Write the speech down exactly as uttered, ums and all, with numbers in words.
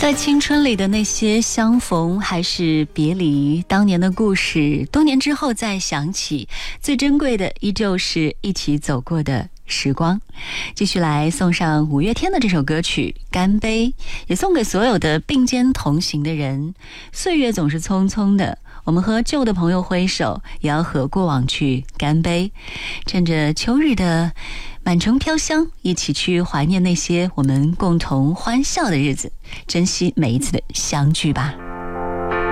在青春里的那些相逢还是别离，当年的故事，多年之后再想起，最珍贵的依旧是一起走过的时光。继续来送上五月天的这首歌曲《干杯》，也送给所有的并肩同行的人。岁月总是匆匆的，我们和旧的朋友挥手，也要和过往去干杯。趁着秋日的满城飘香，一起去怀念那些我们共同欢笑的日子，珍惜每一次的相聚吧。